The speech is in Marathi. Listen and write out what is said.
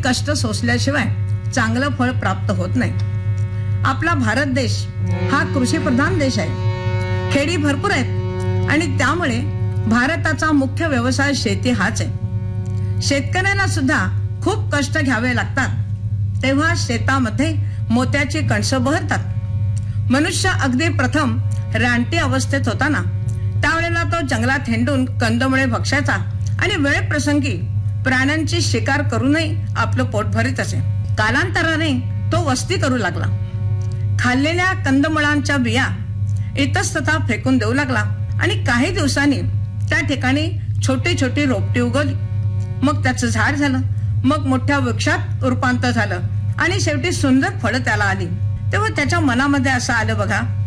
कष्ट सोसल्याशिवाय चांगलं फळ प्राप्त होत नाही. आपला भारत देश हा कृषीप्रधान देश आहे. खेडी भरपूर आहेत आणि त्यामुळे भारताचा मुख्य व्यवसाय शेती हाच आहे. शेतकऱ्यांना सुद्धा खूप कष्ट घ्यावे लागतात. तेव्हा शेतामध्ये मोत्याची कणसं बहरतात. मनुष्य अगदी प्रथम रानटी अवस्थेत होता ना, त्यावेळेला तो जंगलात हिंडून कंदमुळे भक्ष्याचा आणि वेळ प्रसंगी प्राण्यांची शिकार करूनही आपलं पोट भरीत असे. कालांतराने तो वस्ती करू लागला. खाल्लेल्या कंदमुळांच्या बिया इतस्ततः फेकून देऊ लागला आणि काही दिवसांनी त्या ठिकाणी छोटी छोटी रोपटी उगवली. मग त्याचं झाड झालं, मग मोठ्या वृक्षात रूपांतर झालं आणि शेवटी सुंदर फळं त्याला आली. तेव्हा त्याच्या मनामध्ये असं आलं बघा